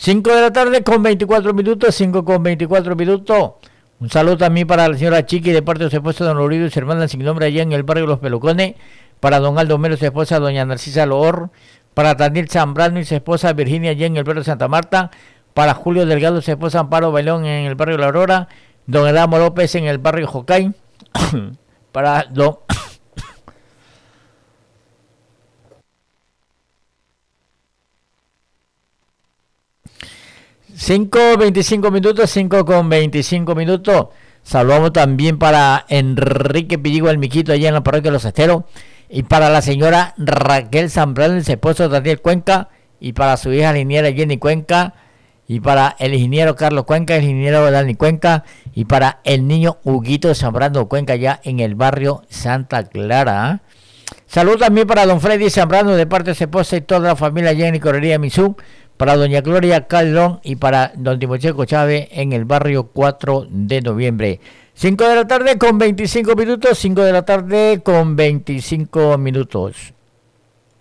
5 de la tarde con 24 minutos, 5 con 24 minutos. Un saludo también para la señora Chiqui de parte de su esposa don Uribe y su hermana sin nombre allá en el barrio Los Pelucones. Para don Aldo Melo, su esposa doña Narcisa Loor. Para Daniel Zambrano y su esposa Virginia allá en el barrio Santa Marta. Para Julio Delgado, su esposa Amparo Bailón en el barrio La Aurora. Don Adamo López en el barrio Jocay. Para don... 5:25 minutos, 5 con 25 minutos. Saludamos también para Enrique Pilligo el Miquito allá en la parroquia de Los Esteros. Y para la señora Raquel Zambrano y su esposo Daniel Cuenca. Y para su hija la ingeniera Jenny Cuenca. Y para el ingeniero Carlos Cuenca, el ingeniero Dani Cuenca. Y para el niño Huguito Zambrano Cuenca allá en el barrio Santa Clara. Saludos también para don Freddy Zambrano de parte de su esposa y toda la familia allá en Correría Misú. Para doña Gloria Calderón y para don Timocheco Chávez en el barrio 4 de noviembre. 5 de la tarde con 25 minutos, 5 de la tarde con 25 minutos.